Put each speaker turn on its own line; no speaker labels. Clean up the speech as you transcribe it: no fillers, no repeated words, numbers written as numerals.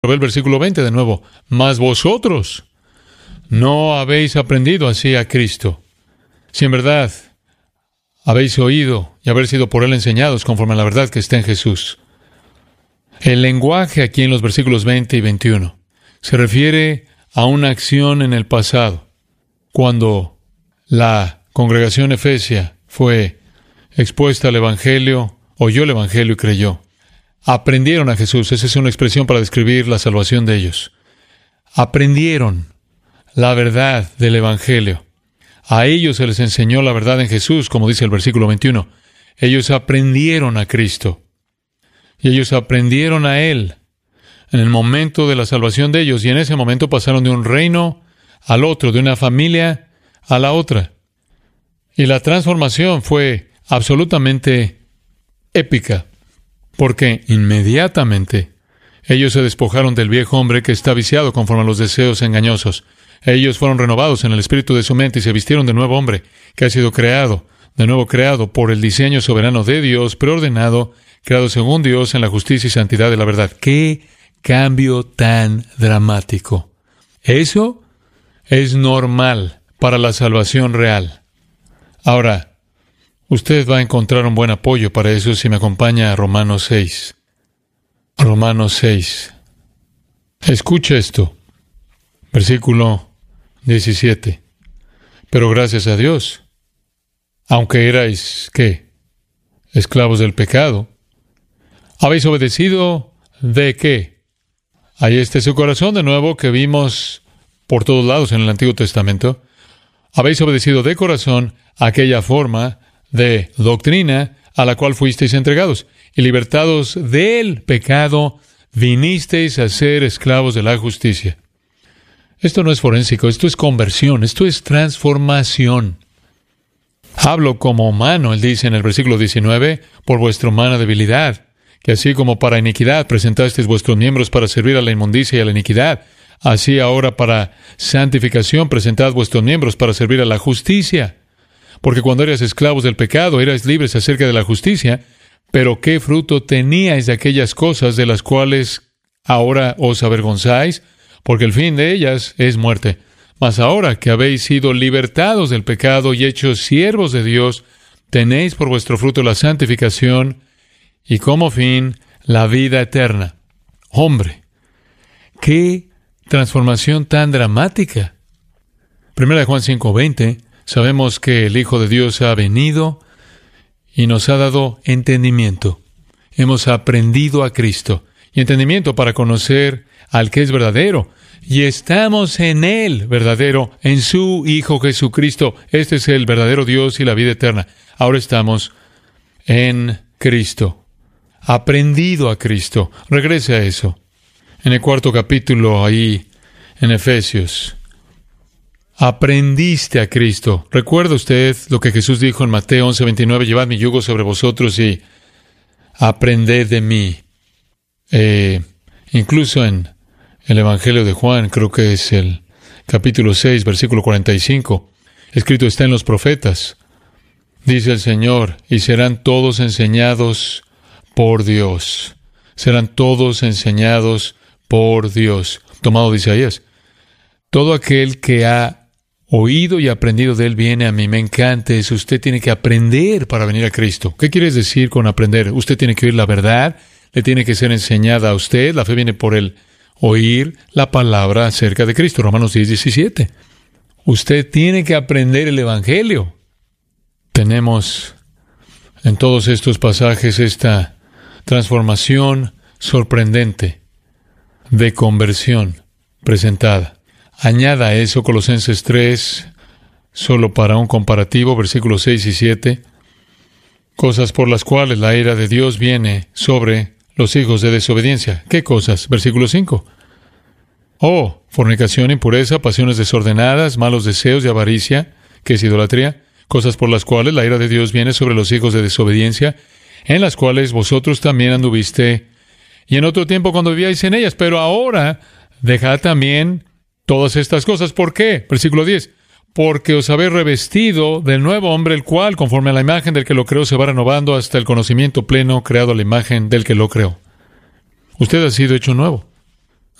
Ve el versículo 20 de nuevo. Mas vosotros no habéis aprendido así a Cristo. Si en verdad habéis oído y haber sido por Él enseñados conforme a la verdad que está en Jesús. El lenguaje aquí en los versículos 20 y 21 se refiere a una acción en el pasado, cuando la congregación efesia fue expuesta al Evangelio, oyó el Evangelio y creyó. Aprendieron a Jesús. Esa es una expresión para describir la salvación de ellos. Aprendieron la verdad del Evangelio. A ellos se les enseñó la verdad en Jesús, como dice el versículo 21. Ellos aprendieron a Cristo. Y ellos aprendieron a Él en el momento de la salvación de ellos. Y en ese momento pasaron de un reino al otro, de una familia a la otra. Y la transformación fue absolutamente épica, porque inmediatamente ellos se despojaron del viejo hombre que está viciado conforme a los deseos engañosos. Ellos fueron renovados en el espíritu de su mente y se vistieron de nuevo hombre, que ha sido creado, de nuevo creado por el diseño soberano de Dios, preordenado, creado según Dios en la justicia y santidad de la verdad. ¡Qué cambio tan dramático! Eso es normal para la salvación real. Ahora, usted va a encontrar un buen apoyo para eso si me acompaña a Romanos 6. Romanos 6. Escuche esto. Versículo 17. Pero gracias a Dios, aunque erais, ¿qué? Esclavos del pecado, habéis obedecido ¿de qué? Ahí está su corazón de nuevo que vimos por todos lados en el Antiguo Testamento. Habéis obedecido de corazón aquella forma de doctrina a la cual fuisteis entregados, y libertados del pecado, vinisteis a ser esclavos de la justicia. Esto no es forénsico, esto es conversión, esto es transformación. Hablo como humano, él dice en el versículo 19, por vuestra humana debilidad, que así como para iniquidad presentasteis vuestros miembros para servir a la inmundicia y a la iniquidad, así ahora para santificación presentad vuestros miembros para servir a la justicia. Porque cuando erais esclavos del pecado, erais libres acerca de la justicia, pero ¿qué fruto teníais de aquellas cosas de las cuales ahora os avergonzáis? Porque el fin de ellas es muerte. Mas ahora que habéis sido libertados del pecado y hechos siervos de Dios, tenéis por vuestro fruto la santificación y como fin la vida eterna. Hombre, qué transformación tan dramática. 1 Juan 5:20, sabemos que el Hijo de Dios ha venido y nos ha dado entendimiento. Hemos aprendido a Cristo y entendimiento para conocer al que es verdadero. Y estamos en Él verdadero, en su Hijo Jesucristo. Este es el verdadero Dios y la vida eterna. Ahora estamos en Cristo. Aprendido a Cristo. Regrese a eso. En el 4º capítulo, ahí en Efesios. Aprendiste a Cristo. ¿Recuerda usted lo que Jesús dijo en Mateo 11:29? Llevad mi yugo sobre vosotros y aprended de mí. Incluso en el Evangelio de Juan, creo que es el capítulo 6, versículo 45, escrito está en los profetas. Dice el Señor, y serán todos enseñados por Dios. Serán todos enseñados por Dios. Tomado de Isaías. Todo aquel que ha oído y aprendido de Él viene a mí. Me encanta eso. Usted tiene que aprender para venir a Cristo. ¿Qué quieres decir con aprender? Usted tiene que oír la verdad, le tiene que ser enseñada a usted. La fe viene por el oír la palabra acerca de Cristo. Romanos 10:17. Usted tiene que aprender el Evangelio. Tenemos en todos estos pasajes esta transformación sorprendente de conversión presentada. Añada a eso Colosenses 3, solo para un comparativo, versículos 6 y 7, cosas por las cuales la ira de Dios viene sobre los hijos de desobediencia. ¿Qué cosas? Versículo 5. Oh, fornicación, impureza, pasiones desordenadas, malos deseos y avaricia, que es idolatría, cosas por las cuales la ira de Dios viene sobre los hijos de desobediencia, en las cuales vosotros también anduviste, y en otro tiempo cuando vivíais en ellas, pero ahora dejad también todas estas cosas. ¿Por qué? Versículo 10. Porque os habéis revestido del nuevo hombre, el cual, conforme a la imagen del que lo creó, se va renovando hasta el conocimiento pleno, creado a la imagen del que lo creó. Usted ha sido hecho nuevo.